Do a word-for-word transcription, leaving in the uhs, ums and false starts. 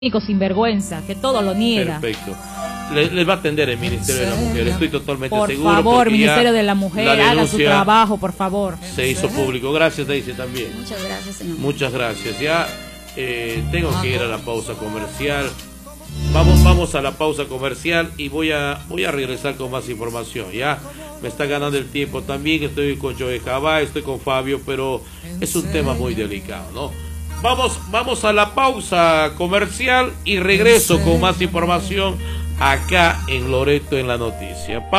sinvergüenza, que todo lo niega. Perfecto. Les, les va a atender el Ministerio de la Mujer, estoy totalmente por seguro. Por favor, Ministerio de la Mujer, la haga su trabajo, por favor. Se hizo público. Gracias, Daisy, también. Muchas gracias, señor. Muchas gracias. Ya eh, tengo que ir a la pausa comercial. Vamos, vamos a la pausa comercial y voy a voy a regresar con más información. Ya me está ganando el tiempo también. Estoy con Joe Jabá, estoy con Fabio, pero es un tema muy delicado, ¿no? Vamos, vamos a la pausa comercial y regreso con más información acá en Loreto en la Noticia.